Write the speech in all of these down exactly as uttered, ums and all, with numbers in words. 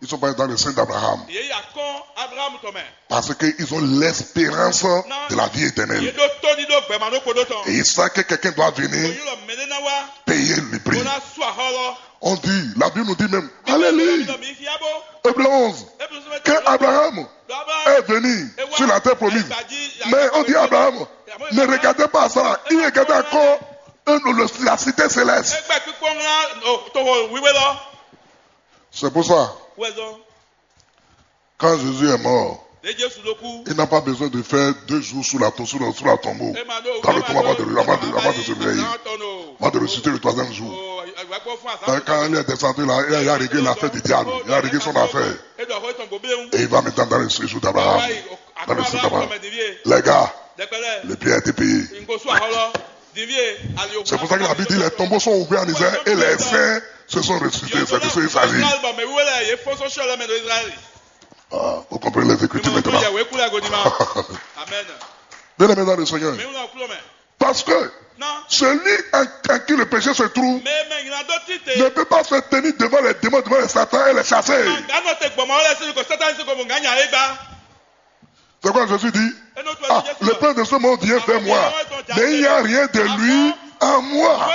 Ils sont pas dans le sein d'Abraham. Parce qu'ils ont l'espérance de la vie éternelle. Et ils savent que quelqu'un doit venir payer le prix. On dit, la Bible nous dit même, alléluia, Hébreux onze, quand Abraham est venu sur la terre promise, mais on dit Abraham, ne regardez pas ça, il regardait encore la cité céleste. C'est pour ça, quand Jésus est mort, il n'a pas besoin de faire deux jours sous la, sous la, sous la tombeau, dans le tombeau avant de, avant de, avant de se réveiller, avant de ressusciter le troisième jour. Quand il est descendu là, il a réglé l'affaire du diable, il a réglé son affaire. Et il va maintenant dans le séjour d'Abraham. Dans le séjour d'Abraham. Les gars, le pied a été payé. C'est pour ça que la Bible dit les tombeaux sont ouverts en Israël et les saints se sont ressuscités. C'est de ce qu'il s'agit. Ah, vous comprenez les écritures maintenant. Bien aimé dans le Seigneur. Parce que celui en qui le péché se trouve ne peut pas se tenir devant les démons, devant les satans et les chasser. C'est quoi Jésus dit? Ah, le prince de ce monde vient vers moi, mais il n'y a rien de lui en moi.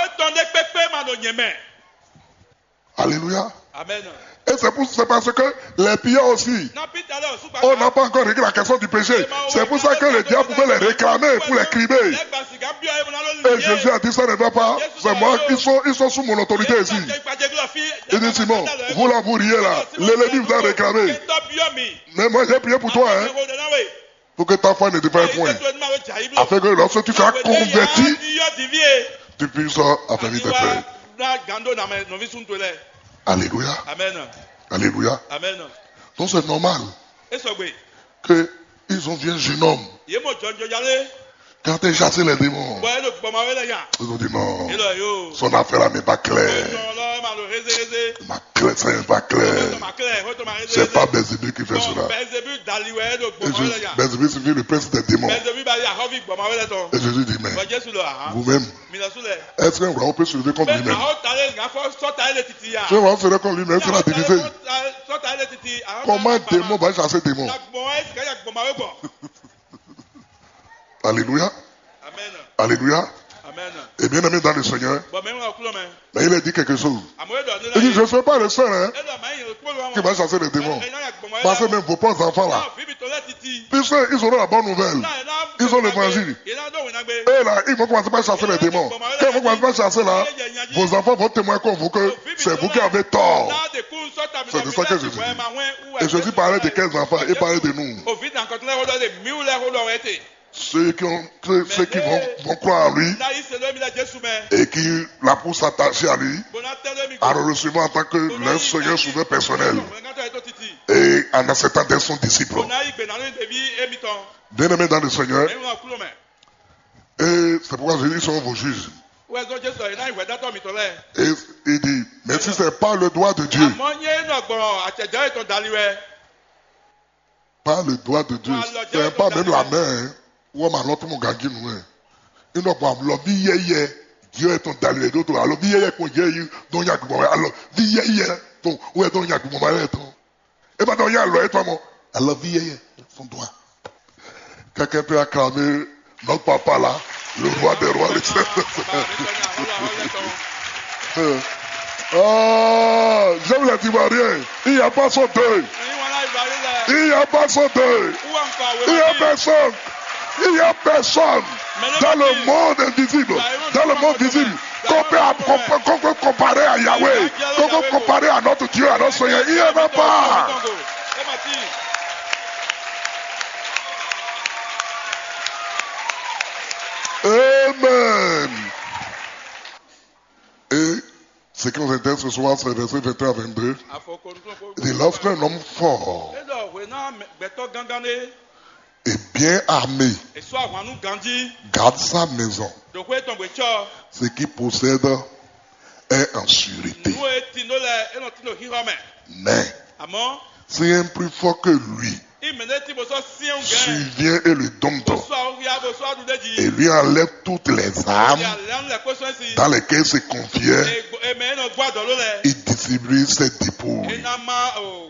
Alléluia. Amen. Et c'est, pour, c'est parce que les pilleurs aussi, on n'a pas encore réglé la question du péché. C'est pour ça que le diable pouvait les réclamer pour les crimer. Et Jésus a dit ça ne va pas. C'est moi, ils sont, ils sont sous mon autorité ici. Il dit Simon, vous là, vous riez là. L'ennemi vous a réclamé. Mais moi j'ai prié pour toi, hein. Pour que ta foi ne devienne point. Afin que lorsque tu seras converti, tu puisses affaiblir tes frères. Alléluia. Amen. Alléluia. Amen. Donc c'est normal qu'ils ont vu un jeune homme. Quand tu as chassé les démons, ils ont dit non, son affaire là n'est pas claire. Ma claire, ça n'est pas clair. C'est pas Belzébuth qui fait cela. Belzébuth suffit le prince des démons. Et Jésus dit, mais vous-même, est-ce qu'un roi peut se lever contre lui-même? Si un roi se lève contre lui-même, il sera divisé. Comment un démon va chasser un démon? Alléluia. Amen. Alléluia. Amen. Et bien aimé dans le Seigneur, mais il a dit quelque chose. Il dit, je ne suis pas le seul hein, qui va chasser les démons. Parce que même vos propres enfants là, puisqu'ils auront la bonne nouvelle, ils ont l'évangile. Et là, ils vont commencer par chasser les démons. Quand ils vont commencer par chasser là, vos enfants vont témoigner comme vous que c'est vous qui avez tort. C'est de ça que Jésus dit. Et Jésus parlait de quels enfants? Il parlait de nous. Ceux qui, ont, ceux, ceux qui vont, vont croire en lui et qui la poussent à s'attacher à lui, à le recevoir en tant que leur Seigneur souverain personnel et en acceptant d'être son disciple. Bien aimé dans le Seigneur, et c'est pourquoi Jésus sont vos juges. Et il dit, mais si ce n'est pas le droit de Dieu, pas le droit de Dieu, ce n'est pas même la main. Hein. Ou ma l'autre mon gagné nous il n'a pas lobby yeye Dieu est ton dalé d'autre alors lobby yeye qu'on yeye donc y a que alors vie yeye donc où est donc y a que mon mari ton et ben donc y a le toi mon alors vie yeye son doigt quelqu'un peut acclamer notre papa là le roi des rois oh j'aime les Ivoiriens il n'y a pas son deuil il n'y a pas son deuil il n'y a personne. Il n'y a personne dans le monde invisible, dans le monde visible, qu'on peut comparer à Yahweh, qu'on peut comparer à notre Dieu, à notre Seigneur. Il n'y en a pas. Amen. Et ce qui nous intéresse ce soir, c'est verset vingt et un à vingt-deux. Il dit, lorsqu'un homme fort et bien armé garde sa maison, ce qu'il possède est en sûreté. Mais si un plus fort que lui survient et le dompte et lui enlève toutes les armes dans lesquelles il se confiait, il distribue ses dépôts.